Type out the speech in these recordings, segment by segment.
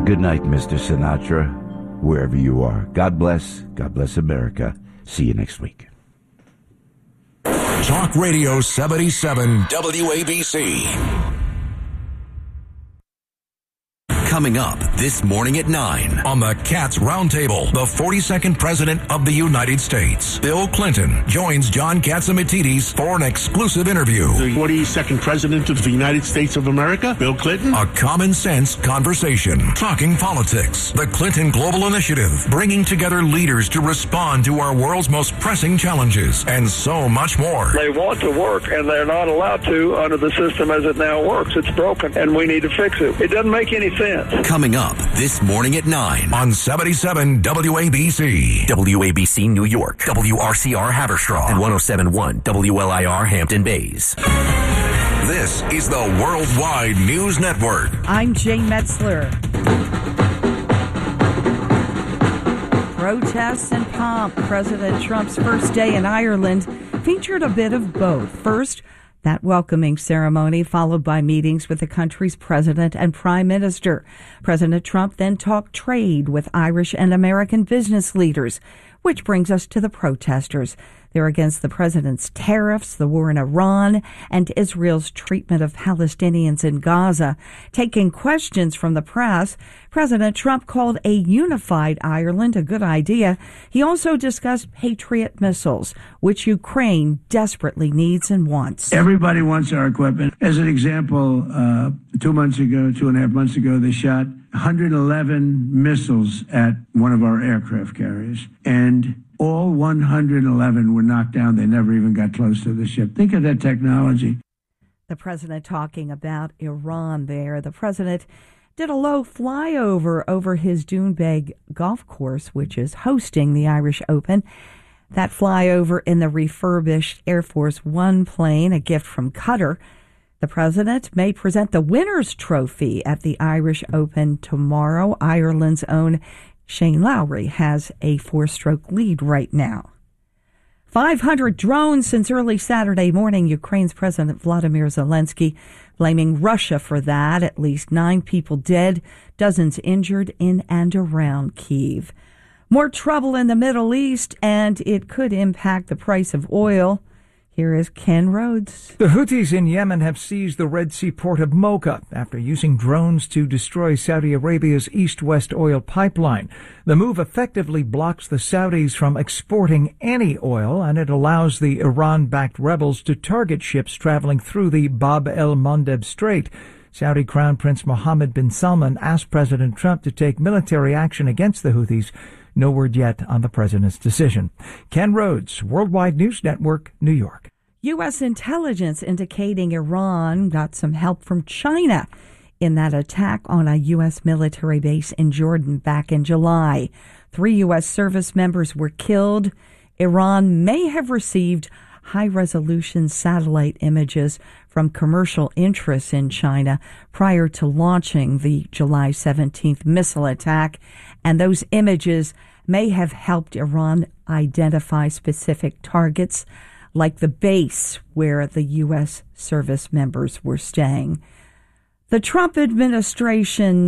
Good night, Mr. Sinatra, wherever you are. God bless America. See you next week. Talk Radio 77 WABC. Coming up this morning at 9 on the Cats Roundtable, the 42nd President of the United States, Bill Clinton, joins John Catsimatidis for an exclusive interview. The 42nd President of the United States of America, Bill Clinton. A common sense conversation, talking politics, the Clinton Global Initiative, bringing together leaders to respond to our world's most pressing challenges, and so much more. They want to work, and they're not allowed to under the system as it now works. It's broken, and we need to fix it. It doesn't make any sense. Coming up this morning at 9 on 77 WABC. WABC New York, WRCR Haverstraw, and 107.1 WLIR Hampton Bays. This is the Worldwide News Network. I'm Jane Metzler. Protests and pomp. President Trump's first day in Ireland featured a bit of both. First, that welcoming ceremony, followed by meetings with the country's president and prime minister. President Trump then talked trade with Irish and American business leaders, which brings us to the protesters. They're against the president's tariffs, the war in Iran, and Israel's treatment of Palestinians in Gaza. Taking questions from the press, President Trump called a unified Ireland a good idea. He also discussed Patriot missiles, which Ukraine desperately needs and wants. Everybody wants our equipment. As an example, 2.5 months ago, they shot 111 missiles at one of our aircraft carriers, and all 111 were knocked down. They never even got close to the ship. Think of that technology. The president talking about Iran there. The president did a low flyover over his Doonbeg golf course, which is hosting the Irish Open. That flyover in the refurbished Air Force One plane, a gift from Qatar. The president may present the winner's trophy at the Irish Open tomorrow. Ireland's own Shane Lowry has a 4-stroke lead right now. 500 drones since early Saturday morning. Ukraine's President Vladimir Zelensky blaming Russia for that. At least 9 people dead, dozens injured in and around Kyiv. More trouble in the Middle East, and it could impact the price of oil. Here is Ken Rhodes. The Houthis in Yemen have seized the Red Sea port of Mocha after using drones to destroy Saudi Arabia's east-west oil pipeline. The move effectively blocks the Saudis from exporting any oil, and it allows the Iran-backed rebels to target ships traveling through the Bab el-Mandeb Strait. Saudi Crown Prince Mohammed bin Salman asked President Trump to take military action against the Houthis. No word yet on the president's decision. Ken Rhodes, Worldwide News Network, New York. U.S. intelligence indicating Iran got some help from China in that attack on a U.S. military base in Jordan back in July. 3 U.S. service members were killed. Iran may have received high-resolution satellite images from commercial interests in China prior to launching the July 17th missile attack, and those images may have helped Iran identify specific targets like the base where the U.S. service members were staying. The Trump administration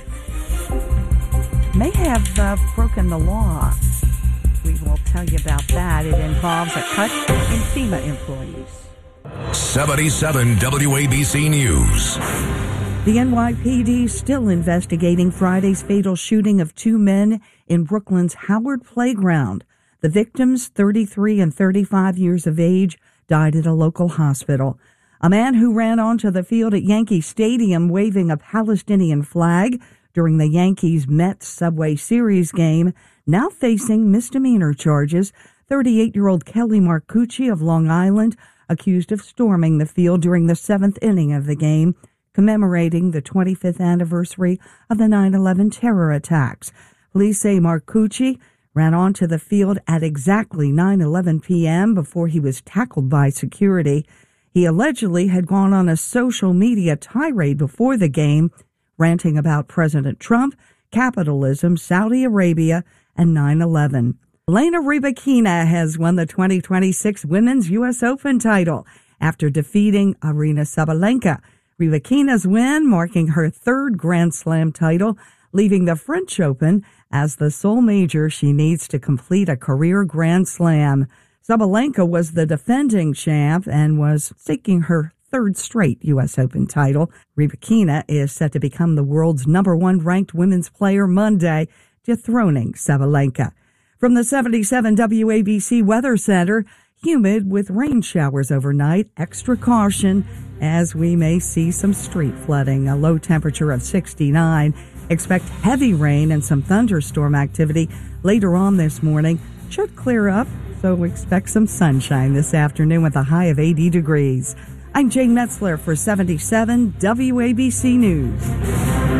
may have broken the law. We will tell you about that. It involves a cut in FEMA employees. 77 WABC News. The NYPD still investigating Friday's fatal shooting of 2 men in Brooklyn's Howard Playground. The victims, 33 and 35 years of age, died at a local hospital. A man who ran onto the field at Yankee Stadium waving a Palestinian flag during the Yankees-Mets Subway Series game, now facing misdemeanor charges. 38-year-old Kelly Marcucci of Long Island, accused of storming the field during the 7th inning of the game, commemorating the 25th anniversary of the 9/11 terror attacks. Police say Marcucci ran onto the field at exactly 9:11 p.m. before he was tackled by security. He allegedly had gone on a social media tirade before the game, ranting about President Trump, capitalism, Saudi Arabia, and 9/11. Elena Rybakina has won the 2026 Women's U.S. Open title after defeating Aryna Sabalenka. Rybakina's win, marking her 3rd Grand Slam title, leaving the French Open as the sole major she needs to complete a career Grand Slam. Sabalenka was the defending champ and was seeking her third straight U.S. Open title. Rybakina is set to become the world's #1 ranked women's player Monday, dethroning Sabalenka. From the 77 WABC Weather Center, humid with rain showers overnight. Extra caution as we may see some street flooding. A low temperature of 69. Expect heavy rain and some thunderstorm activity later on this morning. Should clear up, so expect some sunshine this afternoon with a high of 80 degrees. I'm Jane Metzler for 77 WABC News.